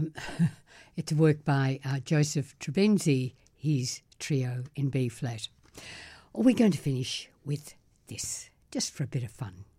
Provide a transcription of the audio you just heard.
It's a work by Joseph Trebenzi, his trio in B flat. We're going to finish with this, just for a bit of fun.